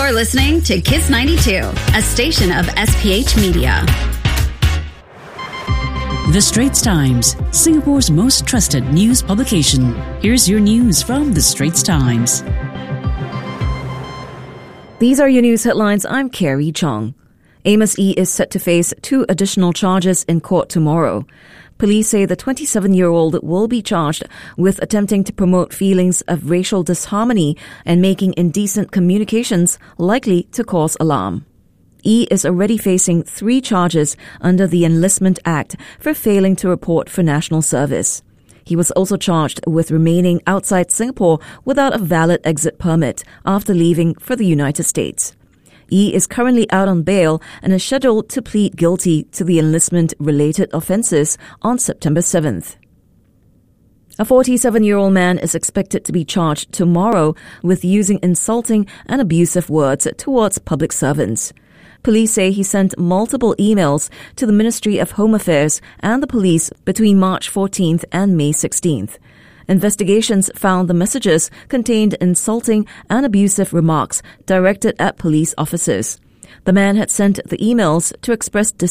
You're listening to Kiss 92, a station of SPH Media. The Straits Times, Singapore's most trusted news publication. Here's your news from The Straits Times. These are your news headlines. I'm Carrie Chong. Amos Yee is set to face 2 additional charges in court tomorrow. Police say the 27-year-old will be charged with attempting to promote feelings of racial disharmony and making indecent communications likely to cause alarm. Yee is already facing 3 charges under the Enlistment Act for failing to report for national service. He was also charged with remaining outside Singapore without a valid exit permit after leaving for the United States. Yee is currently out on bail and is scheduled to plead guilty to the enlistment-related offences on September 7th. A 47-year-old man is expected to be charged tomorrow with using insulting and abusive words towards public servants. Police say he sent multiple emails to the Ministry of Home Affairs and the police between March 14th and May 16th. Investigations found the messages contained insulting and abusive remarks directed at police officers. The man had sent the emails to express